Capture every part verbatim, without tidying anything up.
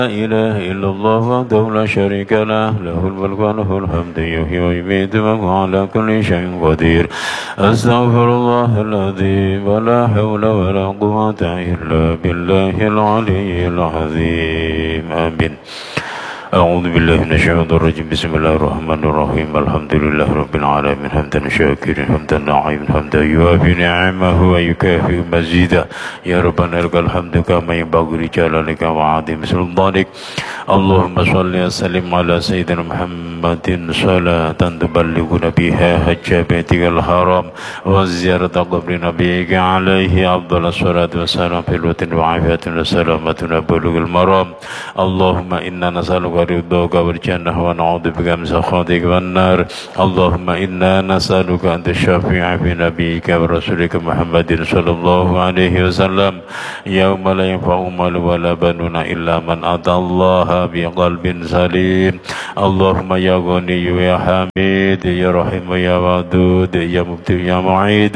لا إله إلا الله وحده لا شريك له له الملك وله الحمد يحيي ويميت وهو على كل شيء قدير أستغفر الله العظيم ولا حول ولا قوة إلا بالله العلي العظيم آمين. أعوذ بالله من الشيطان الرجيم. بسم الله الرحمن الرحيم. الحمد لله رب العالمين حمدا شاكرا حمدا نعيما حمدا يوافي نعمه ويكافئ مزيدا. يا ربنا لك الحمد كما ينبغي لجلالك وعظيم سلطانك. اللهم صل وسلم على سيدنا محمد صلاة تبلغنا بها حج بيتك الحرام وزيارة قبر نبيك عليه أفضل الصلاة والسلام في الوطن وعافية وسلامة بلوغ المرام. اللهم إنا نسألك رضاك والجنة ونعوذ بك من سخطك والنار. اللهم إنا نسألك أن تشفع في نبيك ورسولك محمد صلى الله عليه وسلم يوم لا ينفع مال ولا بنون إلا من أتى الله بقلب سليم. اللهم يا غني يا حميد يا رحيم يا ودود يا مبدئ يا معيد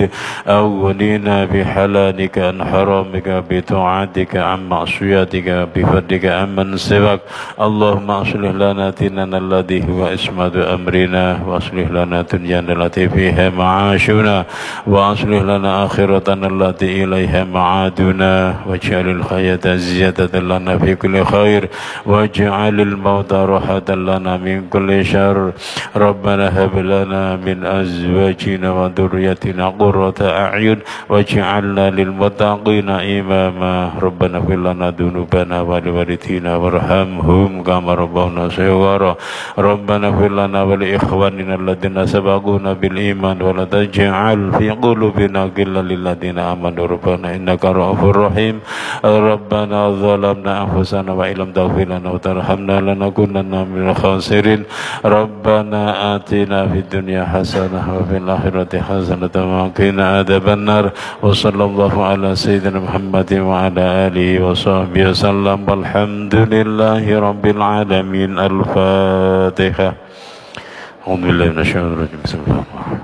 أغننا بحلالك عن حرامك بطاعتك عن معصيتك بفضلك عمن سواك. اللهم أصلح لنا ديننا الذي هو عصمة أمرنا وأصلح لنا دنيانا التي فيها معاشنا وأصلح لنا آخرتنا التي إليها معادنا واجعل الحياة زيادة لنا في كل خير واجعل الموت راحة لنا من كل شر. ربنا هب لنا من أزواجنا وذريتنا قرة أعين واجعلنا للمتقين إماما. ربنا اغفر لنا ذنوبنا ولوالدينا وارحمهم كما ربونا صغارا. ربنا اغفر لنا ولإخواننا الذين سبقونا بالإيمان ولا تجعل في قلوبنا غلا للذين آمنوا ربنا إنك رؤوف رحيم. ربنا ظلمنا أنفسنا وإن لم تغفر لنا وترحمنا لنكونن من الخاسرين. ربنا آتنا في الدنيا حسنة وفي الآخرة حسنة وقنا عذاب النار. وصلى الله على سيدنا محمد وعلى آله وصحبه وسلم والحمد لله رب العالمين. الفاتحة. أعوذ بالله من الشيطان الرجيم. بسم الله الرحمن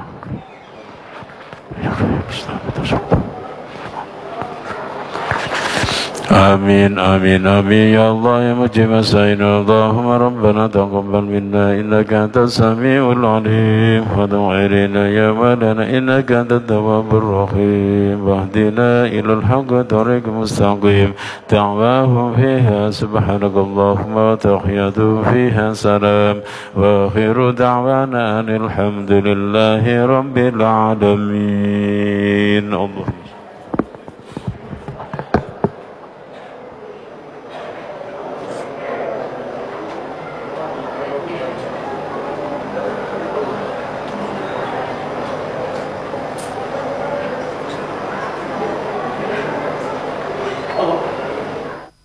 الرحيم. آمين آمين آمين يا الله يا مجيب السائلين. اللهم ربنا تقبل منا إنك أنت السميع العليم وتب علينا يا مولانا إنك أنت التواب الرحيم واهدنا إلى الحق طريق مستقيم. دعواهم فيها سبحانك اللهم وتحياتهم فيها سلام وآخر دعوانا أن الحمد لله رب العالمين. اللهم